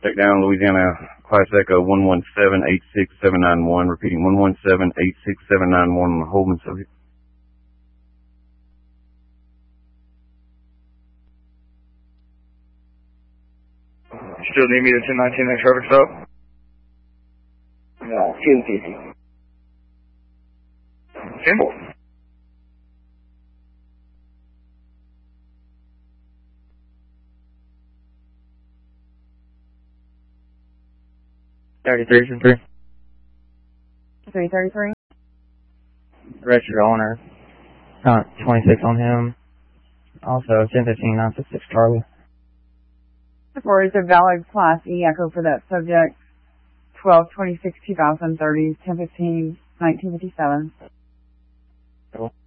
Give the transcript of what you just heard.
Check down Louisiana Class Echo 117-86791, repeating 117-86791 on the Holman subject. Still need me to 1019 next traffic stop? 1050. 10? $33 3. 333. Registered owner. 26 on him. Also 1015 966 Charlie. For is a valid Class E echo for that subject. 12/26/2030, 10:15, 1957. Cool.